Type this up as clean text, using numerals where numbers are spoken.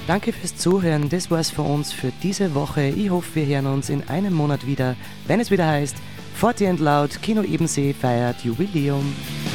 Danke fürs Zuhören, das war's von uns für diese Woche. Ich hoffe, wir hören uns in einem Monat wieder, wenn es wieder heißt Forte and Loud, Kino Ebensee feiert Jubiläum.